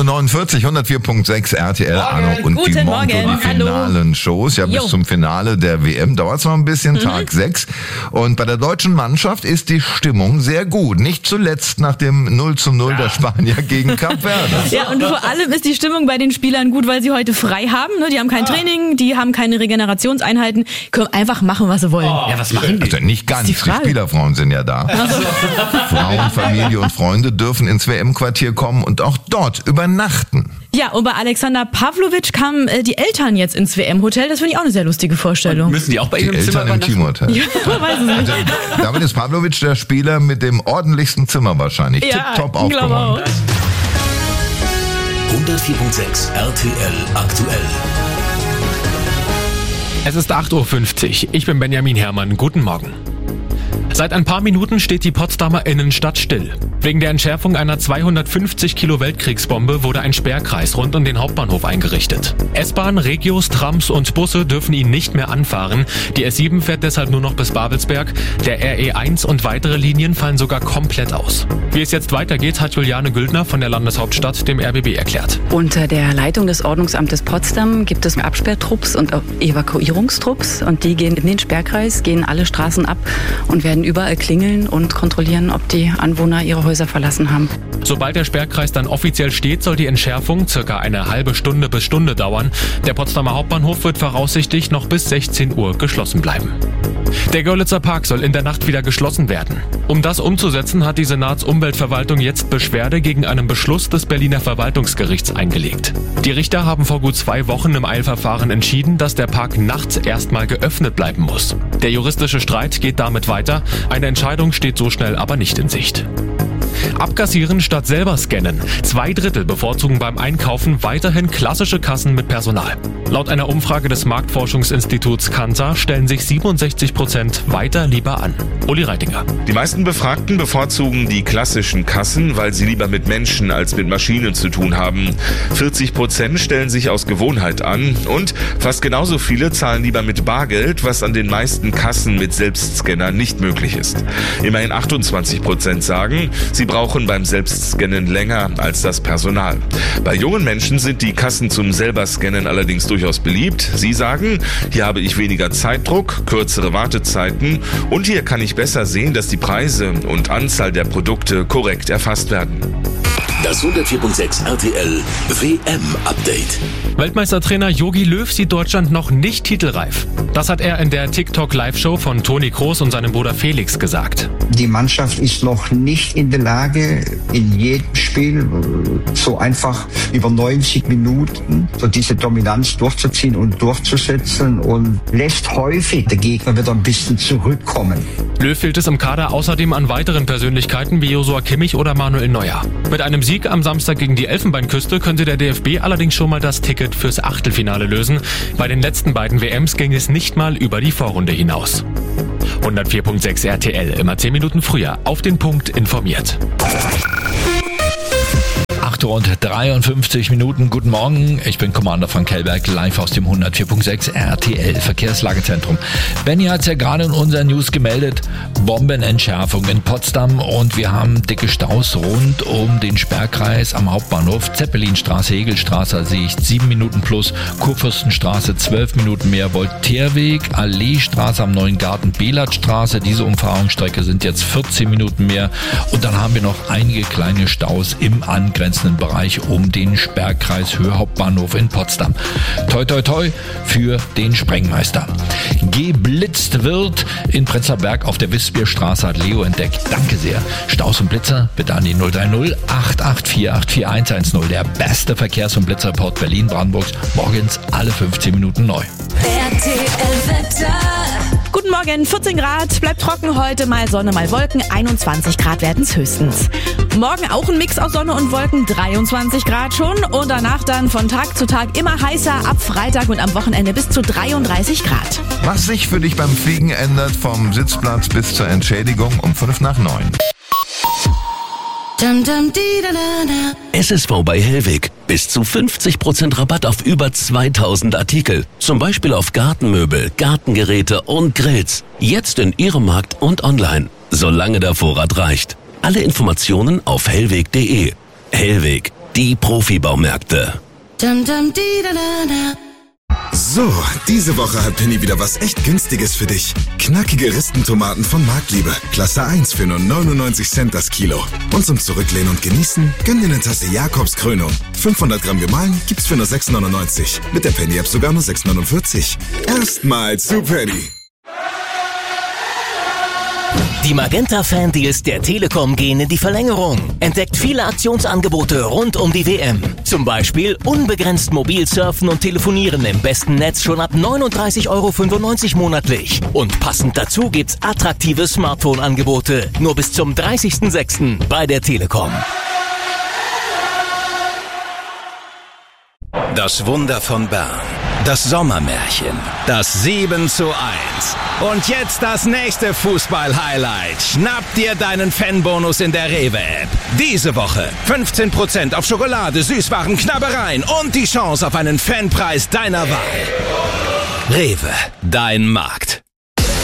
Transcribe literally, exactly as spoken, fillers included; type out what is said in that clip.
Uhr neunundvierzig, hundertvier Komma sechs R T L, Arno und Guten die Monto, Morgen. die finalen Shows. Ja, bis Jo. zum Finale der W M dauert es noch ein bisschen, Mhm. Tag sechs. Und bei der deutschen Mannschaft ist die Stimmung sehr gut. Nicht zuletzt nach dem null zu null der Spanier gegen Kap Verde. Ja, und vor allem ist die Stimmung bei den Spielern gut, weil sie heute frei haben. Ne? Die haben kein Training, die haben keine Regenerationseinheiten, können einfach machen, was sie wollen. Ja, was machen die? Also nicht ganz, die die, Frage. Spielerfrauen sind ja da. Frauen, Familie und Freunde dürfen ins W M-Quartier kommen und auch dort übernachten. Ja, und bei Alexander Pavlovic kamen äh, die Eltern jetzt ins W M-Hotel. Das finde ich auch eine sehr lustige Vorstellung. Müssen die auch bei Die Ihnen im Zimmer Eltern im übernachten? Teamhotel. Ja, weiß es nicht. Also, damit ist Pavlovic der Spieler mit dem ordentlichsten Zimmer wahrscheinlich. Ja, Tipptopp ich glaube auch. aufgeräumt. hundertvier Komma sechs R T L aktuell. Es ist acht Uhr fünfzig. Ich bin Benjamin Herrmann. Guten Morgen. Seit ein paar Minuten steht die Potsdamer Innenstadt still. Wegen der Entschärfung einer zweihundertfünfzig Kilo Weltkriegsbombe wurde ein Sperrkreis rund um den Hauptbahnhof eingerichtet. S-Bahn, Regios, Trams und Busse dürfen ihn nicht mehr anfahren. Die S sieben fährt deshalb nur noch bis Babelsberg. Der R E eins und weitere Linien fallen sogar komplett aus. Wie es jetzt weitergeht, hat Juliane Güldner von der Landeshauptstadt dem R B B erklärt. Unter der Leitung des Ordnungsamtes Potsdam gibt es Absperrtrupps und auch Evakuierungstrupps und die gehen in den Sperrkreis, gehen alle Straßen ab und werden überall klingeln und kontrollieren, ob die Anwohner ihre Häuser verlassen haben. Sobald der Sperrkreis dann offiziell steht, soll die Entschärfung circa eine halbe Stunde bis Stunde dauern. Der Potsdamer Hauptbahnhof wird voraussichtlich noch bis sechzehn Uhr geschlossen bleiben. Der Görlitzer Park soll in der Nacht wieder geschlossen werden. Um das umzusetzen, hat die Senatsumweltverwaltung jetzt Beschwerde gegen einen Beschluss des Berliner Verwaltungsgerichts eingelegt. Die Richter haben vor gut zwei Wochen im Eilverfahren entschieden, dass der Park nachts erstmal geöffnet bleiben muss. Der juristische Streit geht damit weiter. Eine Entscheidung steht so schnell aber nicht in Sicht. Abkassieren statt selber scannen. Zwei Drittel bevorzugen beim Einkaufen weiterhin klassische Kassen mit Personal. Laut einer Umfrage des Marktforschungsinstituts Kantar stellen sich siebenundsechzig Prozent weiter lieber an. Uli Reitinger. Die meisten Befragten bevorzugen die klassischen Kassen, weil sie lieber mit Menschen als mit Maschinen zu tun haben. vierzig Prozent stellen sich aus Gewohnheit an und fast genauso viele zahlen lieber mit Bargeld, was an den meisten Kassen mit Selbstscanner nicht möglich ist. Immerhin achtundzwanzig Prozent sagen, sie brauchen beim Selbstscannen länger als das Personal. Bei jungen Menschen sind die Kassen zum Selberscannen allerdings durchaus beliebt. Sie sagen, hier habe ich weniger Zeitdruck, kürzere Wartezeiten und hier kann ich besser sehen, dass die Preise und Anzahl der Produkte korrekt erfasst werden. Das hundertvier Komma sechs R T L W M-Update. Weltmeistertrainer Jogi Löw sieht Deutschland noch nicht titelreif. Das hat er in der TikTok-Live-Show von Toni Kroos und seinem Bruder Felix gesagt. Die Mannschaft ist noch nicht in der Lage, in jedem Spiel so einfach über neunzig Minuten so diese Dominanz durchzuziehen und durchzusetzen und lässt häufig der Gegner wieder ein bisschen zurückkommen. Löw fehlt es im Kader außerdem an weiteren Persönlichkeiten wie Joshua Kimmich oder Manuel Neuer. Mit einem Sieg am Samstag gegen die Elfenbeinküste könnte der D F B allerdings schon mal das Ticket fürs Achtelfinale lösen. Bei den letzten beiden W Ms ging es nicht mal über die Vorrunde hinaus. hundertvier Komma sechs R T L, immer zehn Minuten früher, auf den Punkt informiert. acht Uhr und dreiundfünfzig Minuten. Guten Morgen, ich bin Commander Frank Kellberg, live aus dem hundertvier Komma sechs R T L Verkehrslagezentrum. Benny hat es ja gerade in unseren News gemeldet, Bombenentschärfung in Potsdam und wir haben dicke Staus rund um den Sperrkreis am Hauptbahnhof. Zeppelinstraße, Hegelstraße sehe ich sieben Minuten plus, Kurfürstenstraße zwölf Minuten mehr, Voltaireweg, Alleestraße am Neuen Garten, Belatstraße, diese Umfahrungsstrecke sind jetzt vierzehn Minuten mehr und dann haben wir noch einige kleine Staus im angrenzenden Bereich um den Sperrkreis Höhe Hauptbahnhof in Potsdam. Toi toi toi für den Sprengmeister. Geblitzt wird in Prenzlauer Berg auf der Wispierstraße, hat Leo entdeckt. Danke sehr. Staus und Blitzer bitte an die null drei null acht acht vier acht vier eins eins null. Der beste Verkehrs- und Blitzreport Berlin-Brandenburgs. Morgens alle fünfzehn Minuten neu. R T L-Wetter. Guten Morgen, vierzehn Grad, bleibt trocken heute, mal Sonne, mal Wolken, einundzwanzig Grad werden es höchstens. Morgen auch ein Mix aus Sonne und Wolken, dreiundzwanzig Grad schon und danach dann von Tag zu Tag immer heißer, ab Freitag und am Wochenende bis zu dreiunddreißig Grad. Was sich für dich beim Fliegen ändert, vom Sitzplatz bis zur Entschädigung um fünf nach neun. S S V bei Hellweg. Bis zu fünfzig Prozent Rabatt auf über zweitausend Artikel. Zum Beispiel auf Gartenmöbel, Gartengeräte und Grills. Jetzt in Ihrem Markt und online. Solange der Vorrat reicht. Alle Informationen auf hellweg punkt de. Hellweg. Die Profi-Baumärkte. So, diese Woche hat Penny wieder was echt Günstiges für dich. Knackige Ristentomaten von Marktliebe. Klasse eins für nur neunundneunzig Cent das Kilo. Und zum Zurücklehnen und Genießen, gönn dir eine Tasse Jakobs Krönung. fünfhundert Gramm gemahlen gibt's für nur sechs neunundneunzig. Mit der Penny-App sogar nur sechs neunundvierzig. Erstmals zu Penny. Die Magenta-Fan-Deals der Telekom gehen in die Verlängerung. Entdeckt viele Aktionsangebote rund um die W M. Zum Beispiel unbegrenzt mobil surfen und telefonieren im besten Netz schon ab neununddreißig Euro fünfundneunzig monatlich. Und passend dazu gibt's attraktive Smartphone-Angebote. Nur bis zum dreißigsten sechsten bei der Telekom. Das Wunder von Bern. Das Sommermärchen. Das sieben zu eins. Und jetzt das nächste Fußball-Highlight. Schnapp dir deinen Fanbonus in der Rewe-App. Diese Woche fünfzehn Prozent auf Schokolade, Süßwaren, Knabbereien und die Chance auf einen Fanpreis deiner Wahl. Rewe, dein Markt.